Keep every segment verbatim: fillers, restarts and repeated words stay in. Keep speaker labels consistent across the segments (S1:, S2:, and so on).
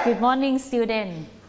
S1: Good morning student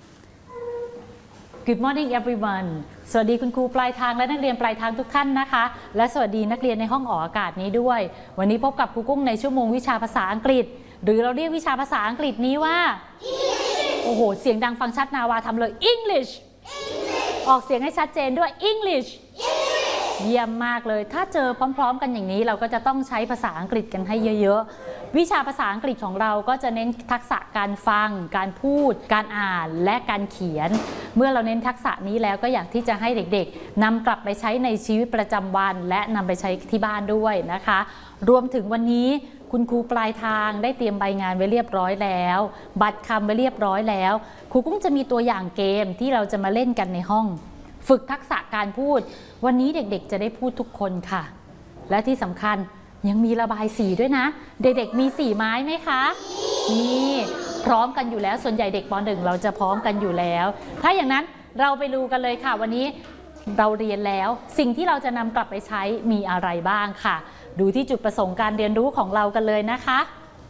S1: Good morning everyone สวัสดีคุณครูปลายทางและนักเรียนปลายทางทุกท่านนะคะและสวัสดีนักเรียนในห้องออกอากาศนี้ด้วยวันนี้พบกับครูกุ้งในชั่วโมงวิชาภาษาอังกฤษหรือเราเรียกวิชาภาษาอังกฤษนี้ว่าโอ้โหเสียงดังฟังชัดนาวาทำเลย English ออกเสียงให้ชัดเจนด้วย English เยี่ยมมากเลยถ้าเจอพร้อมๆกันอย่างนี้เราก็จะต้องใช้ภาษาอังกฤษกันให้เยอะๆวิชาภาษาอังกฤษของเราก็จะเน้นทักษะการฟังการพูดการอ่านและการเขียนเมื่อเราเน้นทักษะนี้แล้วก็อยากที่จะให้เด็กๆนำกลับไปใช้ในชีวิตประจำวันและนำไปใช้ที่บ้านด้วยนะคะรวมถึงวันนี้คุณครูปลายทางได้เตรียมใบงานไว้เรียบร้อยแล้วบัตรคำไว้เรียบร้อยแล้วครูกุ้งจะมีตัวอย่างเกมที่เราจะมาเล่นกันในห้องฝึกทักษะการพูดวันนี้เด็กๆจะได้พูดทุกคนค่ะและที่สำคัญยังมีระบายสีด้วยนะเด็กๆมีสีไม้ไหมคะนี่พร้อมกันอยู่แล้วส่วนใหญ่เด็กป.หนึ่งเราจะพร้อมกันอยู่แล้วถ้าอย่างนั้นเราไปดูกันเลยค่ะวันนี้เราเรียนแล้วสิ่งที่เราจะนำกลับไปใช้มีอะไรบ้างค่ะดูที่จุดประสงค์การเรียนรู้ของเรากันเลยนะคะ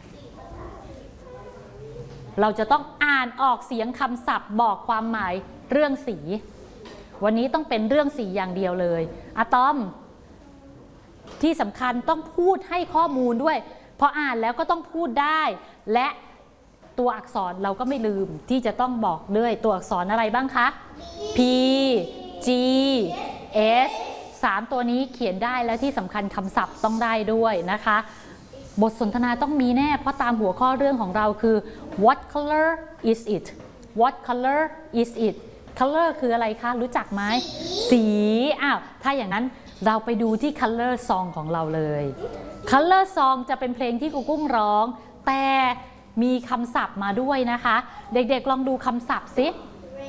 S1: เราจะต้องอ่านออกเสียงคำศัพท์บอกความหมายเรื่องสีวันนี้ต้องเป็นเรื่องสีอย่างเดียวเลยอะตอมที่สำคัญต้องพูดให้ข้อมูลด้วยพออ่านแล้วก็ต้องพูดได้และตัวอักษรเราก็ไม่ลืมที่จะต้องบอกด้วยตัวอักษรอะไรบ้างคะ P G S สามตัวนี้เขียนได้แล้วที่สำคัญคำศัพท์ต้องได้ด้วยนะคะบทสนทนาต้องมีแน่เพราะตามหัวข้อเรื่องของเราคือ What color is it What color is it color คืออะไรคะรู้จักไหมสีอ้าวถ้าอย่างนั้นเราไปดูที่ color song ของเราเลย color song จะเป็นเพลงที่ครูกุ้งร้องแต่มีคำศัพท์มาด้วยนะคะเด็กๆลองดูคำศัพท์สิ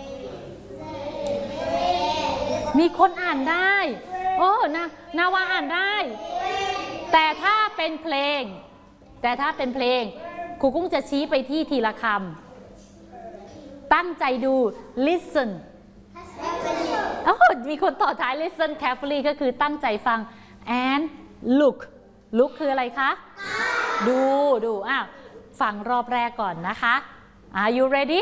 S1: มีคนอ่านได้โอ้นะนาวาอ่านได้แต่ถ้าเป็นเพลงแต่ถ้าเป็นเพลงครูกุ้งจะชี้ไปที่ทีละคำตั้งใจดู listen โอ้มีคนต่อท้าย listen carefully ก็คือตั้งใจฟัง and look look คืออะไรคะดูดูอ้าวฟังรอบแรกก่อนนะคะ Are you ready?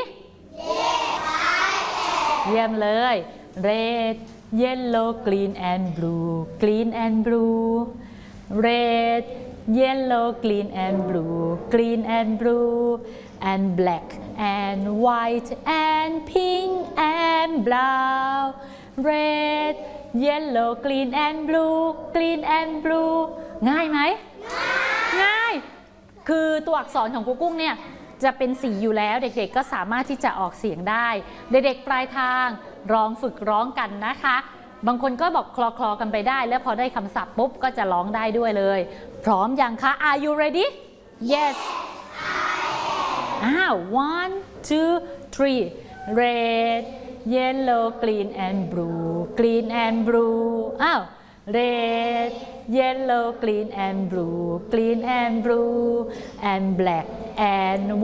S1: Yes, เยี่ยมเลย Red yellow green and blue green and blue red yellow green and blue green and blue and black and white and pink and brown red yellow green and blue green and blue ง่ายไหมง่ายคือตัวอักษรของครูกุ้งเนี่ยจะเป็นสีอยู่แล้วเด็กๆก็สามารถที่จะออกเสียงได้เด็กๆปลายทางร้องฝึกร้องกันนะคะบางคนก็บอกคลอคลอกันไปได้แล้วพอได้คำศัพท์ปุ๊บก็จะร้องได้ด้วยเลยพร้อมยังคะ Are you ready? Yes อ้าว one two three red yellow green and blue green and blue อ้าว red yellow green and blue green and blue and black and